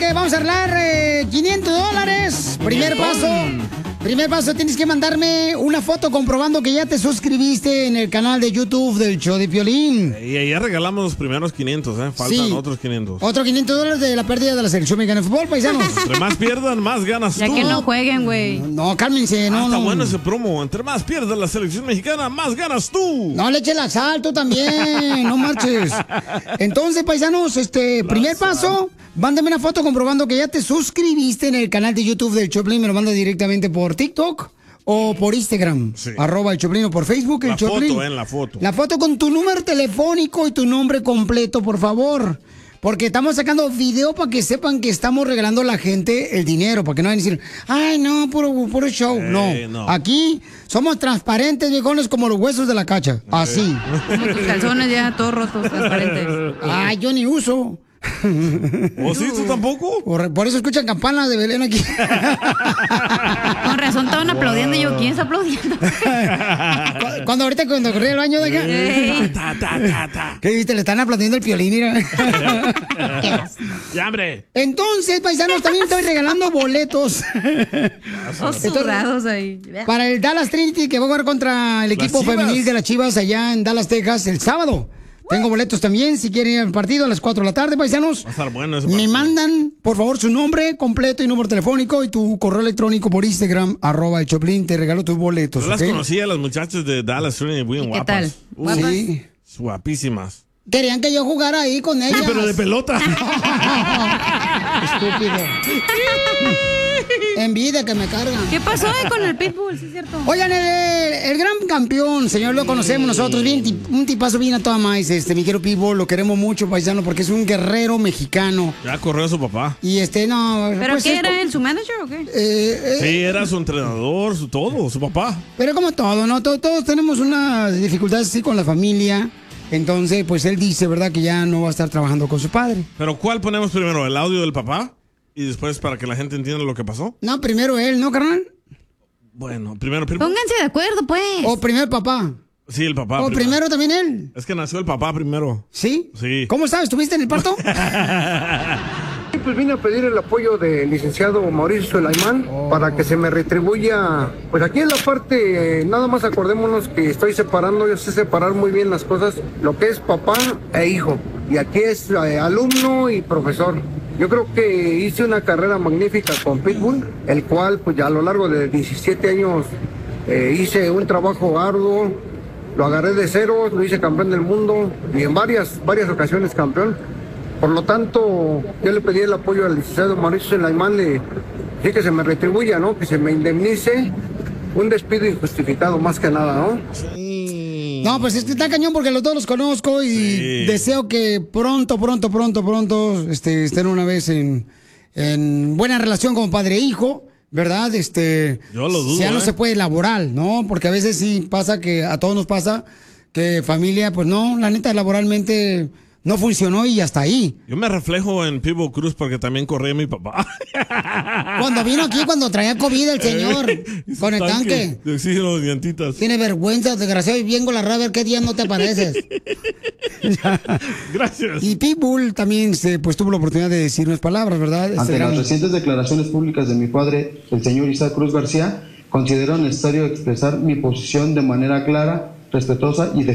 que vamos a arreglar $500. Primer paso, tienes que mandarme una foto comprobando que ya te suscribiste en el canal de YouTube del show de Piolín. Y ahí regalamos los primeros 500, ¿eh? Faltan otros 500. Otros $500 de la pérdida de la selección mexicana de fútbol, paisanos. Entre más pierdan, más ganas tú. Ya que no jueguen, güey. No, cálmense, no. Está bueno ese promo. Entre más pierda la selección mexicana, más ganas tú. No le eches la sal, tú también. No marches. Entonces, paisanos, primer paso, mándame una foto comprobando que ya te suscribiste en el canal de YouTube del Choplin. Me lo manda directamente por TikTok o por Instagram. Sí. @ el Choplin, o por Facebook el Choplin. La foto. La foto con tu número telefónico y tu nombre completo, por favor. Porque estamos sacando video para que sepan que estamos regalando a la gente el dinero, para que no vayan a decir, ay, no, puro show. No. Aquí somos transparentes, viejones, como los huesos de la cacha. Así. Como tus calzones ya todos rotos, transparentes. Ay, yo ni uso. ¿O sí, tú tampoco? Por eso escuchan campanas de Belén aquí. Con razón estaban aplaudiendo. Y yo, ¿quién está aplaudiendo? Cuando corrí al baño de acá. ¿Qué viste? Le están aplaudiendo el Piolín. ¡Ya, hombre! Entonces, paisanos, también estoy regalando boletos. Sudados ahí. Para el Dallas Trinity, que va a jugar contra el equipo femenil de las Chivas allá en Dallas, Texas, el sábado. Tengo boletos también, si quieren ir al partido a las 4 de la tarde, paisanos. Va a estar bueno ese partido. Me mandan, por favor, su nombre completo y número telefónico y tu correo electrónico por Instagram, @ el Choplin, te regalo tus boletos. Yo las conocía, las muchachas de Dallas Trinity, bien guapas. ¿Qué tal? ¿Guapas? Sí. Guapísimas. Querían que yo jugara ahí con ellas. Sí, pero de pelota. Estúpido. Envidia que me cargan. ¿Qué pasó con el Pitbull? Sí, es cierto. Oigan, el gran campeón, señor, lo conocemos nosotros. Bien, un tipazo bien a toda más, mi querido Pitbull. Lo queremos mucho, paisano, porque es un guerrero mexicano. Ya corrió a su papá. Y no. ¿Pero pues, qué era él? ¿Su manager o qué? Sí, era su entrenador, su papá. Pero como todo, ¿no? Todos tenemos unas dificultades así con la familia. Entonces, pues él dice, ¿verdad?, que ya no va a estar trabajando con su padre. ¿Pero cuál ponemos primero? ¿El audio del papá? ¿Y después para que la gente entienda lo que pasó? No, primero él, ¿no, carnal? Bueno, primero... Pónganse de acuerdo, pues. O primero el papá. Sí, el papá. O primero también él. Es que nació el papá primero. ¿Sí? Sí. ¿Cómo sabes? ¿Estuviste en el parto? Pues vine a pedir el apoyo del licenciado Mauricio Sulaimán para que se me retribuya. Pues aquí en la parte, nada más acordémonos que estoy separando, yo sé separar muy bien las cosas, lo que es papá e hijo. Y aquí es alumno y profesor. Yo creo que hice una carrera magnífica con Pitbull, el cual pues ya a lo largo de 17 años hice un trabajo arduo, lo agarré de cero, lo hice campeón del mundo y en varias ocasiones campeón. Por lo tanto, yo le pedí el apoyo al licenciado Mauricio Sulaimán, sí que se me retribuya, ¿no? Que se me indemnice un despido injustificado, más que nada, ¿no? Sí. No, pues es que está cañón porque los dos los conozco y deseo que pronto estén una vez en buena relación como padre e hijo, ¿verdad? Yo lo dudo, ya no se puede laboral, ¿no? Porque a veces sí pasa que a todos nos pasa que familia, pues no, la neta, laboralmente no funcionó y hasta ahí. Yo me reflejo en Pitbull Cruz porque también corría mi papá. Cuando vino aquí, cuando traía COVID el señor, con el tanque. De oxígeno, dientitas. Tiene vergüenza, desgraciado, y vengo la a ver qué día no te apareces. Gracias. Y Pitbull también pues tuvo la oportunidad de decir unas palabras, ¿verdad? Ante las recientes declaraciones públicas de mi padre, el señor Isaac Cruz García, considero necesario expresar mi posición de manera clara, respetuosa y